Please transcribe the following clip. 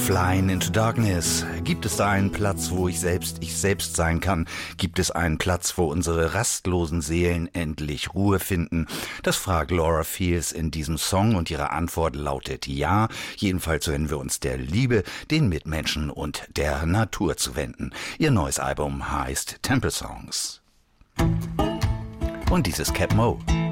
Flying into Darkness. Gibt es da einen Platz, wo ich selbst sein kann? Gibt es einen Platz, wo unsere rastlosen Seelen endlich Ruhe finden? Das fragt Laura Fields in diesem Song und ihre Antwort lautet ja. Jedenfalls wenden wir uns der Liebe, den Mitmenschen und der Natur zu wenden. Ihr neues Album heißt Temple Songs. Und dies ist Cap Mo.